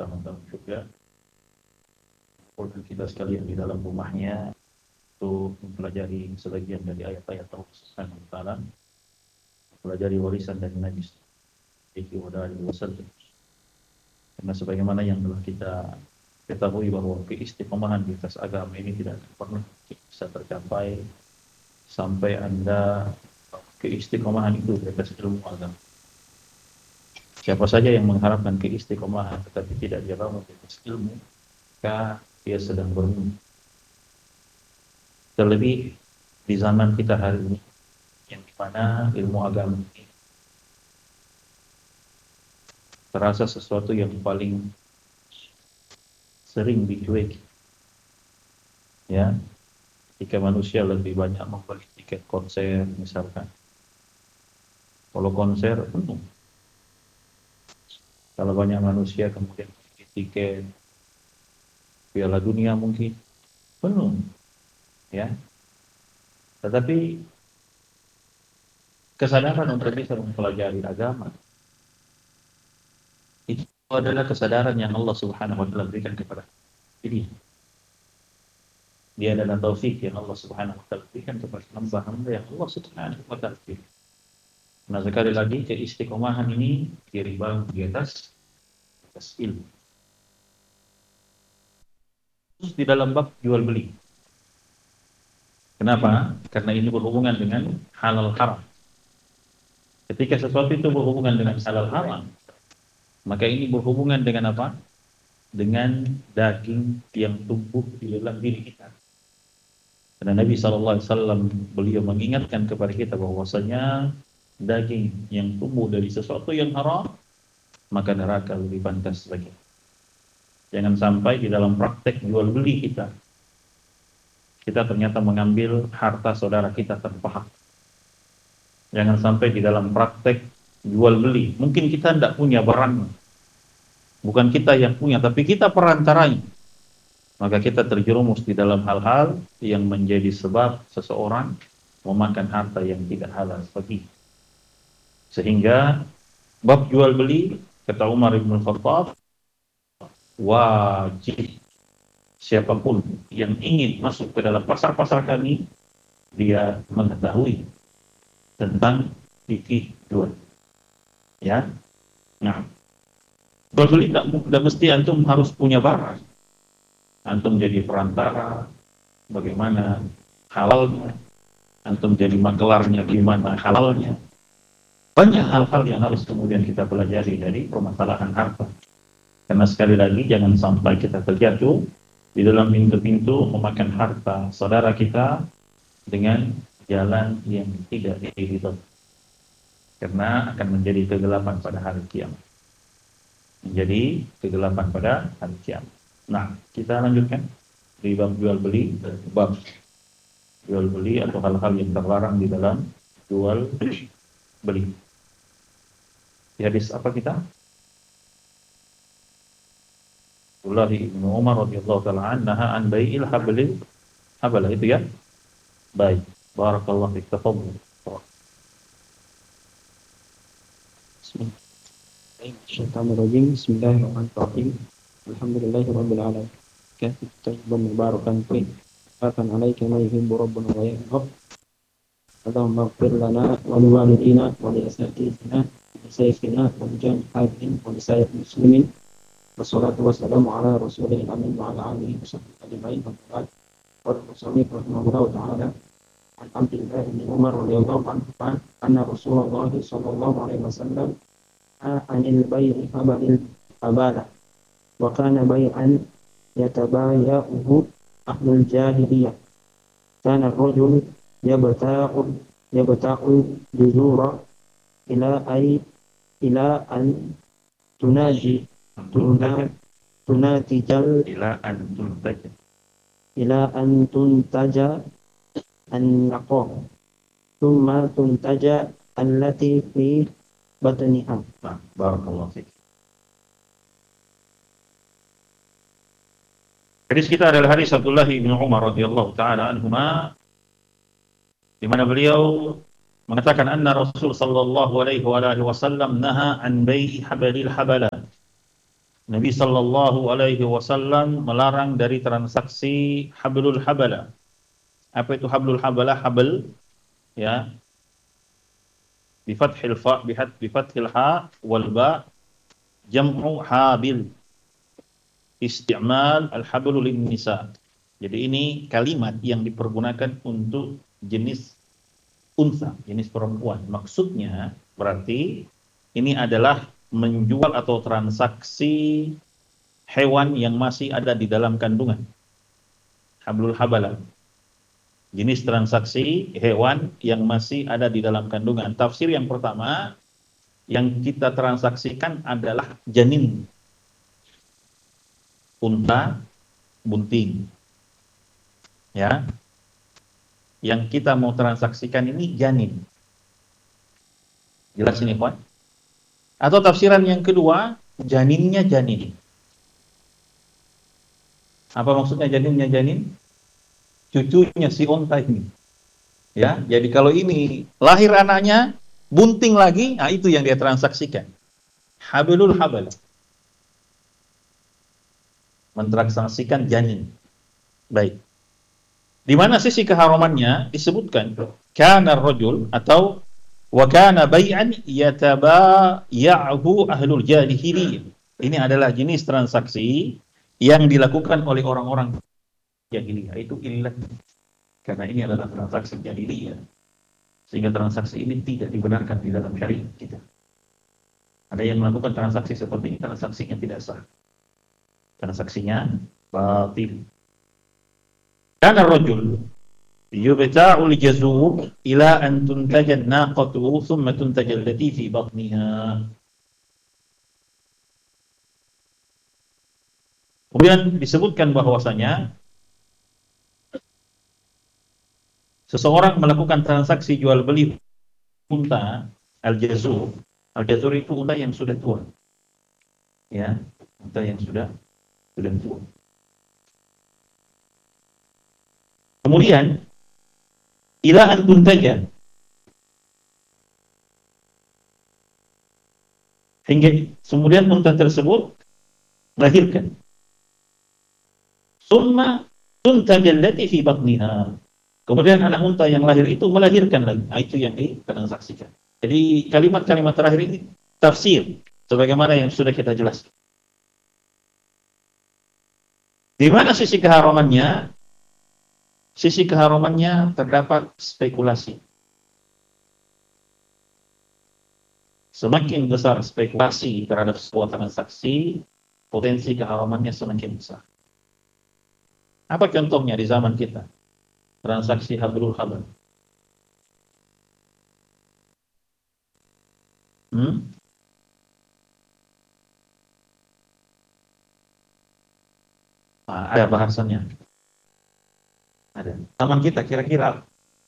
bersama-sama juga kita sekalian di dalam rumahnya untuk mempelajari sebagian dari ayat-ayat Allah Subhanahu wa taala, mempelajari warisan dari Nabi sallallahu alaihi wasallam. Karena sebagaimana yang telah kita ketahui bahwa keistiqomahan di atas agama ini tidak pernah bisa tercapai sampai Anda keistiqomahan itu di atas ilmu agama. Siapa saja yang mengharapkan keistiqomahan tetapi tidak dia bangun di atas ilmu, maka dia sedang bermimpi. Terlebih di zaman kita hari ini, yang dimana ilmu agama ini terasa sesuatu yang paling sering dicueki. Ya, ketika manusia lebih banyak membeli tiket konser misalkan. Kalau konser penuh. Kalau banyak manusia kemudian beli tiket Piala Dunia mungkin penuh. Ya. Tetapi kesadaran untuk bisa mempelajari agama itu adalah kesadaran yang Allah Subhanahu wa taala berikan kepada diri. Dia adalah taufik yang Allah Subhanahu wa taala berikan kepada hamba-hamba yang Allah Subhanahu wa taala berikan. Nah, sekali lagi keistiqomahan ini dibangun di atas ilmu. Terus di dalam bab jual beli. Kenapa? Karena ini berhubungan dengan halal haram. Ketika sesuatu itu berhubungan dengan halal haram, maka ini berhubungan dengan apa? Dengan daging yang tumbuh di dalam diri kita. Karena Nabi SAW beliau mengingatkan kepada kita bahwasanya daging yang tumbuh dari sesuatu yang haram, maka neraka lebih pantas bagi. Jangan sampai di dalam praktek jual beli kita ternyata mengambil harta saudara kita tanpa hak. Jangan sampai di dalam praktek jual beli, mungkin kita tidak punya barang, bukan kita yang punya, tapi kita perantaranya. Maka kita terjerumus di dalam hal-hal yang menjadi sebab seseorang memakan harta yang tidak halal bagi. Sehingga bab jual beli, kata Umar bin Khattab, wajib siapapun yang ingin masuk ke dalam pasar-pasar kami, dia mengetahui tentang fikih jual. Ya, nah, jual beli tidak mesti antum harus punya barang. Antum jadi perantara, bagaimana halalnya. Antum jadi makelarnya, gimana halalnya. Banyak hal-hal yang harus kemudian kita pelajari dari permasalahan harta. Karena sekali lagi jangan sampai kita terjatuh di dalam pintu-pintu memakan harta saudara kita dengan jalan yang tidak diridhoi. Karena akan menjadi kegelapan pada hari kiamat. Menjadi kegelapan pada hari kiamat. Nah, kita lanjutkan di bab jual beli, bab jual beli atau hal-hal yang terlarang di dalam jual beli. Di hadis apa kita? Abdullah bin Umar radhiyallahu ta'ala anha an bai'il habalah itu ya. Baik, barakallahu fiik. Tafadhal. Bismillahirrahmanirrahim. Bismillahirrahmanirrahim. Alhamdulillahirabbil alamin. Kasih tayyiban mubarakan fi. Akan alaika ma yuhibbu rabbuna wa yarda. Allahumma ighfir lana wa liwalidina wa li asatidina wa sayyidina wa jami'il hadirin wa lisa'il muslimin. Wassalatu wassalamu ala rasulil amin wa ala alihi wa sahbihi ajma'in. Wa al-musannif rahimahullahu ta'ala an Abdullah bin Umar radhiyallahu anhu anna Rasulullah sallallahu alaihi wasallam anil bai'i habalah wa kana bai'an yatabaya'uhu ahlul jahiliyah. Kana ar-rajul yabta'u juzura ila an tunatijal ila an tuntaja an-naqah thumma tuntaja allati fi batniha. Barakallahu fiik. Hadis kita adalah hadis Abdullah bin Umar radhiyallahu taala anhuma, di mana beliau mengatakan anna Rasul sallallahu alaihi wasallam naha an bai'i habalil habalat. Nabi Shallallahu Alaihi Wasallam melarang dari transaksi hablul habalah. Apa itu hablul habalah? Habl, ya, bifathil fa, bifathil ha wal ba, jam'u habil, isti'mal al-hablu lin nisa. Jadi ini kalimat yang dipergunakan untuk jenis unsa, jenis perempuan. Maksudnya berarti ini adalah menjual atau transaksi hewan yang masih ada di dalam kandungan. Hablul habalah. Jenis transaksi hewan yang masih ada di dalam kandungan. Tafsir yang pertama, yang kita transaksikan adalah janin. Unta, bunting. Ya. Yang kita mau transaksikan ini janin. Jelas ini, kawan? Atau tafsiran yang kedua, janinnya janin. Apa maksudnya janinnya janin? Cucunya si unta ini. Ya, jadi kalau ini lahir anaknya, bunting lagi, nah itu yang dia transaksikan. Hablul habal. Mentransaksikan janin. Baik. Di mana sisi keharamannya disebutkan kana rajul atau wa kana bai'an yatabaya'hu ahlul jahiliyah. Ini adalah jenis transaksi yang dilakukan oleh orang-orang jahiliyah. Itu illat. Karena ini adalah transaksi jahiliyah. Sehingga transaksi ini tidak dibenarkan di dalam syariat kita. Ada yang melakukan transaksi seperti ini, transaksinya tidak sah. Transaksinya batil. Kana rajul yubta'u al-jazur ila an tuntaja an-naqatu thumma tuntaja allati fi batniha. Kemudian disebutkan bahwasanya seseorang melakukan transaksi jual beli unta al-jazur. Al-jazur itu unta yang sudah tua. Ya, unta yang sudah tua. Kemudian ila an tuntaja, hingga kemudian unta tersebut melahirkan. Summa tuntaja allati fi batniha. Kemudian anak unta yang lahir itu melahirkan lagi. Nah, itu yang ditransaksikan. Jadi kalimat-kalimat terakhir ini tafsir sebagaimana yang sudah kita jelaskan. Di mana sisi keharamannya? Sisi keharamannya terdapat spekulasi. Semakin besar spekulasi terhadap sebuah transaksi, potensi keharamannya semakin besar. Apa contohnya di zaman kita? Transaksi hablul habal. Ada bahasannya. Ada. Zaman kita kira-kira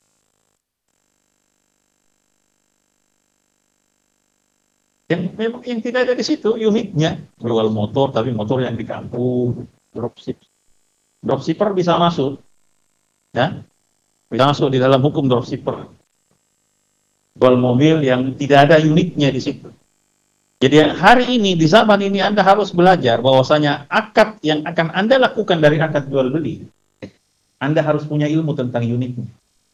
yang tidak ada di situ uniknya jual motor, tapi motor yang di kampung. Dropshipper bisa masuk, ya, bisa masuk di dalam hukum dropshipper. Jual mobil yang tidak ada unitnya di situ. Jadi hari ini di zaman ini Anda harus belajar bahwasanya akad yang akan Anda lakukan dari akad jual beli, Anda harus punya ilmu tentang unitnya.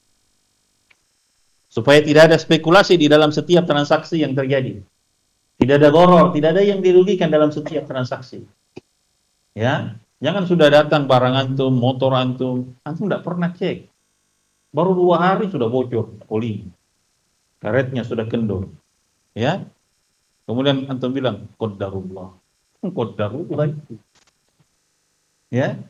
Supaya tidak ada spekulasi di dalam setiap transaksi yang terjadi. Tidak ada gharar, tidak ada yang dirugikan dalam setiap transaksi. Ya, jangan sudah datang barang antum, motor antum tidak pernah cek. Baru 2 hari sudah bocor oli. Karetnya sudah kendor. Ya. Kemudian antum bilang qadarullah. Qadarullah itu. Ya.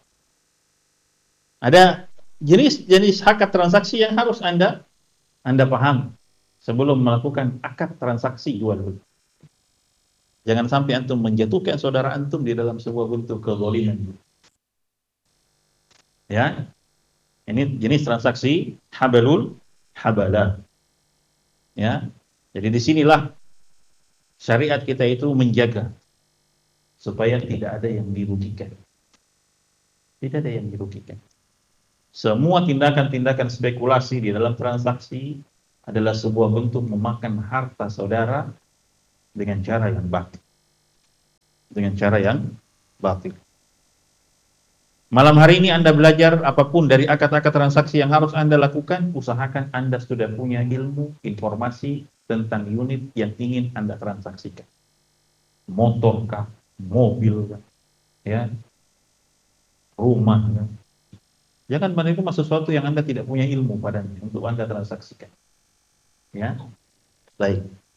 Ada jenis akad transaksi yang harus Anda paham sebelum melakukan akad transaksi jual beli. Jangan sampai antum menjatuhkan saudara antum di dalam sebuah bentuk kezaliman. Ya. Ini jenis transaksi hablul habalah. Ya. Jadi disinilah syariat kita itu menjaga supaya tidak ada yang dirugikan. Tidak ada yang dirugikan. Semua tindakan-tindakan spekulasi di dalam transaksi adalah sebuah bentuk memakan harta saudara dengan cara yang batil. dengan cara yang batil. Malam hari ini Anda belajar apapun dari akad-akad transaksi yang harus Anda lakukan, usahakan Anda sudah punya ilmu, informasi tentang unit yang ingin Anda transaksikan. Motor kah, mobil kah, ya, rumah kah. Jangan menerima sesuatu yang Anda tidak punya ilmu padanya untuk Anda transaksikan. Ya, baik.